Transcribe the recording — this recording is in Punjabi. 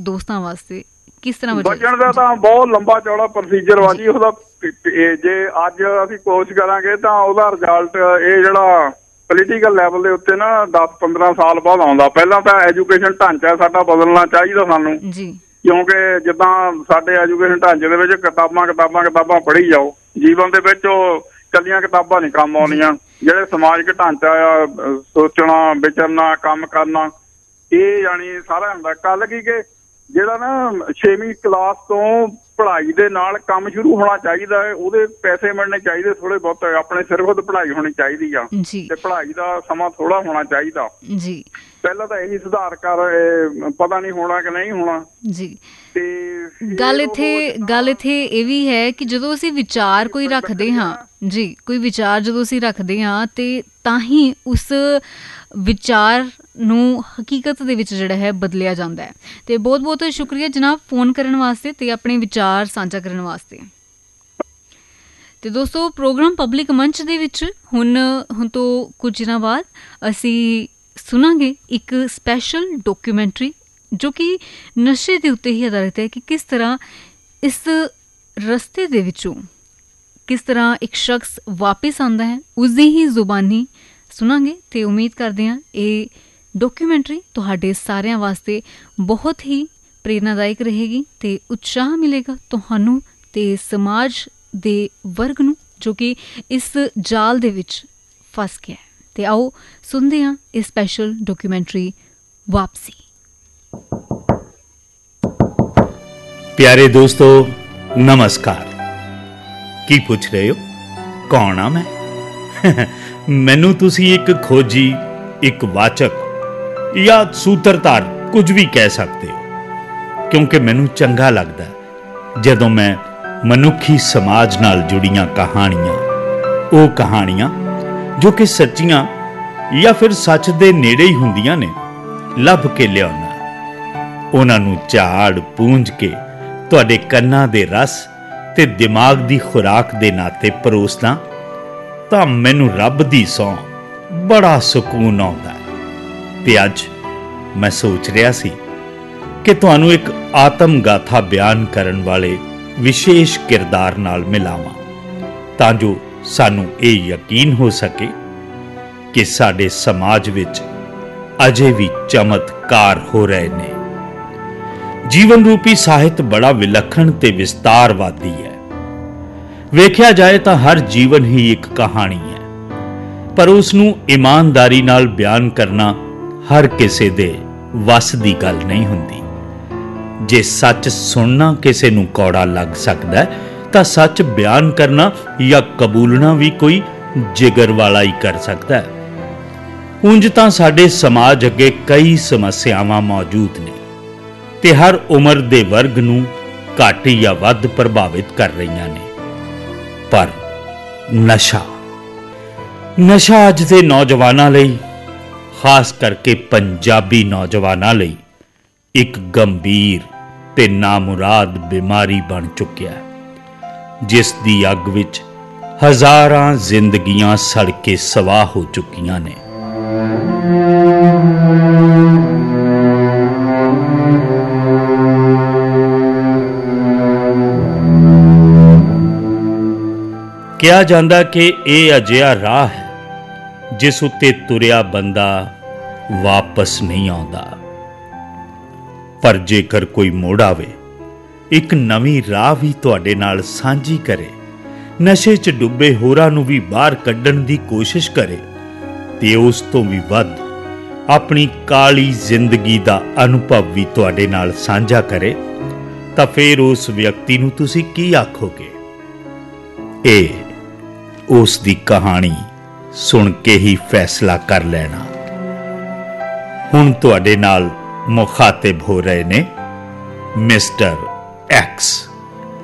ਦੋਸਤਾਂ ਵਾਸਤੇ ਕਿਸ ਤਰ੍ਹਾਂ ਬਚਣ ਦਾ ਤਾਂ ਬਹੁਤ ਲੰਬਾ ਚੌੜਾ ਪ੍ਰੋਸੀਜਰ ਵਾ ਜੀ ਉਹਦਾ। ਜੇ ਅੱਜ ਅਸੀਂ ਕੋਸ਼ਿਸ਼ ਕਰਾਂਗੇ ਤਾਂ ਉਹਦਾ ਰਿਜ਼ਲਟ ਇਹ ਜਿਹੜਾ ਪੋਲੀਟੀਕਲ ਲੈਵਲ ਦੇ ਉੱਤੇ ਨਾ 10-15 ਸਾਲ ਬਾਅਦ ਆਉਂਦਾ। ਪਹਿਲਾਂ ਤਾਂ ਐਜੂਕੇਸ਼ਨ ਢਾਂਚਾ ਸਾਡਾ ਬਦਲਣਾ ਚਾਹੀਦਾ ਸਾਨੂੰ, ਕਿਉਂਕਿ ਜਿੱਦਾਂ ਸਾਡੇ ਐਜੂਕੇਸ਼ਨ ਢਾਂਚੇ ਦੇ ਵਿੱਚ ਕਿਤਾਬਾਂ ਪੜ੍ਹੀ ਜਾਓ, ਜੀਵਨ ਦੇ ਵਿੱਚ ਉਹ ਕੱਲੀਆਂ ਕਿਤਾਬਾਂ ਨਹੀਂ ਕੰਮ ਆਉਣੀਆਂ। ਜਿਹੜੇ ਸਮਾਜਿਕ ਢਾਂਚਾ ਆ, ਸੋਚਣਾ, ਵਿਚਰਨਾ, ਕੰਮ ਕਰਨਾ, ਇਹ ਯਾਨੀ ਸਾਰਾ ਹੁੰਦਾ। ਕੱਲ ਕੀ ਕਿ ਜਿਹੜਾ ਨਾ 6ਵੀਂ ਕਲਾਸ ਤੋਂ ਪੜ੍ਹਾਈ ਦੇ ਨਾਲ ਕੰਮ ਸ਼ੁਰੂ ਹੋਣਾ ਚਾਹੀਦਾ ਹੈ, ਉਹਦੇ ਪੈਸੇ ਮਿਲਣੇ ਚਾਹੀਦੇ ਥੋੜੇ ਬਹੁਤ, ਆਪਣੇ ਸਿਰ ਖੁਦ ਪੜ੍ਹਾਈ ਹੋਣੀ ਚਾਹੀਦੀ ਆ ਤੇ ਪੜ੍ਹਾਈ ਦਾ ਸਮਾਂ ਥੋੜਾ ਹੋਣਾ ਚਾਹੀਦਾ ਜੀ। ਪਹਿਲਾਂ ਤਾਂ ਇਹੀ ਸੁਧਾਰ ਕਰ, ਪਤਾ ਨਹੀਂ ਹੋਣਾ ਕਿ ਨਹੀਂ ਹੋਣਾ ਜੀ। ਤੇ ਗੱਲ ਇੱਥੇ ਇਹ ਵੀ ਹੈ ਕਿ ਜਦੋਂ ਅਸੀਂ ਵਿਚਾਰ ਕੋਈ ਰੱਖਦੇ ਹਾਂ ਜੀ, ਕੋਈ ਵਿਚਾਰ ਜਦੋਂ ਅਸੀਂ ਰੱਖਦੇ ਹਾਂ ਤੇ ਤਾਂ ਹੀ ਉਸ ਵਿਚਾਰ ਨੂੰ ਹਕੀਕਤ ਦੇ ਵਿੱਚ ਜਿਹੜਾ ਹੈ ਬਦਲਿਆ ਜਾਂਦਾ ਹੈ। ਤੇ ਬਹੁਤ ਬਹੁਤ ਸ਼ੁਕਰੀਆ ਜਨਾਬ ਫੋਨ ਕਰਨ ਵਾਸਤੇ ਤੇ ਆਪਣੇ ਵਿਚਾਰ ਸਾਂਝਾ ਕਰਨ ਵਾਸਤੇ। ਤੇ ਦੋਸਤੋ, ਪ੍ਰੋਗਰਾਮ ਪਬਲਿਕ ਮੰਚ ਦੇ ਵਿੱਚ ਹੁਣ ਤੋਂ ਕੁਝ ਦਿਨਾਂ ਬਾਅਦ ਅਸੀਂ ਸੁਣਾਂਗੇ ਇੱਕ ਸਪੈਸ਼ਲ ਡਾਕੂਮੈਂਟਰੀ ਜੋ ਕਿ ਨਸ਼ੇ ਦੇ ਉੱਤੇ ਹੀ ਆਧਾਰਿਤ ਹੈ ਕਿ ਕਿਸ ਤਰ੍ਹਾਂ ਇਸ ਰਸਤੇ ਦੇ ਵਿੱਚੋਂ ਕਿਸ ਤਰ੍ਹਾਂ ਇੱਕ ਸ਼ਖਸ ਵਾਪਿਸ ਆਉਂਦਾ ਹੈ, ਉਸਦੀ ਹੀ ਜ਼ੁਬਾਨੀ ਸੁਣਾਂਗੇ। ਤੇ ਉਮੀਦ ਕਰਦੇ ਹਾਂ ਇਹ ਡਾਕੂਮੈਂਟਰੀ ਤੁਹਾਡੇ ਸਾਰਿਆਂ ਵਾਸਤੇ ਬਹੁਤ ਹੀ ਪ੍ਰੇਰਨਾਦਾਇਕ ਰਹੇਗੀ ਤੇ ਉਤਸ਼ਾਹ ਮਿਲੇਗਾ ਤੁਹਾਨੂੰ ਤੇ ਸਮਾਜ ਦੇ ਵਰਗ ਨੂੰ ਜੋ ਕਿ ਇਸ ਜਾਲ ਦੇ ਵਿੱਚ ਫਸ ਗਿਆ। ਤੇ ਆਓ ਸੁਣਦੇ ਹਾਂ ਇਹ ਸਪੈਸ਼ਲ ਡਾਕੂਮੈਂਟਰੀ ਵਾਪਸੀ। ਪਿਆਰੇ ਦੋਸਤੋ, ਨਮਸਕਾਰ। ਕੀ ਪੁੱਛ ਰਹੇ ਹੋ? ਕੌਣ ਆ ਮੈਂ? ਮੈਨੂੰ ਤੁਸੀਂ ਇੱਕ ਖੋਜੀ, ਇੱਕ ਵਾਚਕ ਜਾਂ ਸੂਤਰਧਾਰ ਕੁਝ ਵੀ ਕਹਿ ਸਕਦੇ ਹੋ, ਕਿਉਂਕਿ ਮੈਨੂੰ ਚੰਗਾ ਲੱਗਦਾ ਜਦੋਂ ਮੈਂ ਮਨੁੱਖੀ ਸਮਾਜ ਨਾਲ ਜੁੜੀਆਂ ਕਹਾਣੀਆਂ, ਉਹ ਕਹਾਣੀਆਂ ਜੋ ਕਿ ਸੱਚੀਆਂ ਜਾਂ ਫਿਰ ਸੱਚ ਦੇ ਨੇੜੇ ਹੀ ਹੁੰਦੀਆਂ ਨੇ, ਲੱਭ ਕੇ ਲਿਆਉਣਾ, ਉਹਨਾਂ ਨੂੰ ਝਾੜ ਪੂੰਝ ਕੇ ਤੁਹਾਡੇ ਕੰਨਾਂ ਦੇ ਰਸ ਤੇ ਦਿਮਾਗ ਦੀ ਖੁਰਾਕ ਦੇ ਨਾਤੇ ਪਰੋਸਦਾ ਤਾਂ ਮੈਨੂੰ ਰੱਬ ਦੀ ਸਹੁੰ ਬੜਾ ਸਕੂਨ ਆਉਂਦਾ। ਤੇ ਅੱਜ ਮੈਂ ਸੋਚ ਰਿਹਾ ਸੀ ਕਿ ਤੁਹਾਨੂੰ ਇੱਕ ਆਤਮ ਗਾਥਾ ਬਿਆਨ ਕਰਨ ਵਾਲੇ ਵਿਸ਼ੇਸ਼ ਕਿਰਦਾਰ ਨਾਲ ਮਿਲਾਵਾਂ ਤਾਂ ਜੋ ਸਾਨੂੰ ਇਹ ਯਕੀਨ ਹੋ ਸਕੇ ਕਿ ਸਾਡੇ ਸਮਾਜ ਵਿੱਚ ਅਜੇ ਵੀ ਚਮਤਕਾਰ ਹੋ ਰਹੇ ਨੇ। ਜੀਵਨ ਰੂਪੀ ਸਾਹਿਤ ਬੜਾ ਵਿਲੱਖਣ ਤੇ ਵਿਸਤਾਰਵਾਦੀ ਹੈ। ਵੇਖਿਆ ਜਾਏ ਤਾਂ ਹਰ ਜੀਵਨ ਹੀ ਇੱਕ ਕਹਾਣੀ ਹੈ, ਪਰ ਉਸ ਨੂੰ ਇਮਾਨਦਾਰੀ ਨਾਲ ਬਿਆਨ ਕਰਨਾ ਹਰ ਕਿਸੇ ਦੇ ਵੱਸ ਦੀ ਗੱਲ ਨਹੀਂ ਹੁੰਦੀ। ਜੇ ਸੱਚ ਸੁਣਨਾ ਕਿਸੇ ਨੂੰ ਕੌੜਾ ਲੱਗ ਸਕਦਾ ਤਾਂ ਸੱਚ ਬਿਆਨ ਕਰਨਾ ਜਾਂ ਕਬੂਲਣਾ ਵੀ ਕੋਈ ਜਿਗਰ ਵਾਲਾ ਹੀ ਕਰ ਸਕਦਾ ਹੈ। ਉਂਝ ਤਾਂ ਸਾਡੇ ਸਮਾਜ ਅੱਗੇ ਕਈ ਸਮੱਸਿਆਵਾਂ ਮੌਜੂਦ ਨੇ ਤੇ ਹਰ ਉਮਰ ਦੇ ਵਰਗ ਨੂੰ ਘੱਟ ਜਾਂ ਵੱਧ ਪ੍ਰਭਾਵਿਤ ਕਰ ਰਹੀਆਂ ਨੇ, ਪਰ ਨਸ਼ਾ ਅੱਜ ਦੇ ਨੌਜਵਾਨਾਂ ਲਈ, ਖਾਸ ਕਰਕੇ ਪੰਜਾਬੀ ਨੌਜਵਾਨਾਂ ਲਈ ਇੱਕ ਗੰਭੀਰ ਤੇ ਨਾਮੁਰਾਦ ਬਿਮਾਰੀ ਬਣ ਚੁੱਕਿਆ ਹੈ, ਜਿਸ ਦੀ ਅੱਗ ਵਿੱਚ ਹਜ਼ਾਰਾਂ ਜ਼ਿੰਦਗੀਆਂ ਸੜ ਕੇ ਸਵਾਹ ਹੋ ਚੁੱਕੀਆਂ ਨੇ। ਕਿਹਾ ਜਾਂਦਾ ਕਿ ਇਹ ਅਜਿਹਾ ਰਾਹ ਹੈ ਜਿਸ ਉੱਤੇ ਤੁਰਿਆ ਬੰਦਾ ਵਾਪਸ ਨਹੀਂ ਆਉਂਦਾ, ਪਰ ਜੇਕਰ ਕੋਈ ਮੋੜ ਆਵੇ, ਇੱਕ ਨਵੀਂ ਰਾਹ ਵੀ ਤੁਹਾਡੇ ਨਾਲ ਸਾਂਝੀ ਕਰੇ, ਨਸ਼ੇ 'ਚ ਡੁੱਬੇ ਹੋਰਾਂ ਨੂੰ ਵੀ ਬਾਹਰ ਕੱਢਣ ਦੀ ਕੋਸ਼ਿਸ਼ ਕਰੇ ਤੇ ਉਸ ਤੋਂ ਵੀ ਵੱਧ ਆਪਣੀ ਕਾਲੀ ਜ਼ਿੰਦਗੀ ਦਾ ਅਨੁਭਵ ਵੀ ਤੁਹਾਡੇ ਨਾਲ ਸਾਂਝਾ ਕਰੇ, ਤਾਂ ਫਿਰ ਉਸ ਵਿਅਕਤੀ ਨੂੰ ਤੁਸੀਂ ਕੀ ਆਖੋਗੇ? ਇਹ ਉਸ ਦੀ ਕਹਾਣੀ ਸੁਣ ਕੇ ਹੀ ਫੈਸਲਾ ਕਰ ਲੈਣਾ। ਹੁਣ ਤੁਹਾਡੇ ਨਾਲ ਮੁਖਾਤਿਬ ਹੋ ਰਹੇ ਨੇ ਮਿਸਟਰ ਐਕਸ।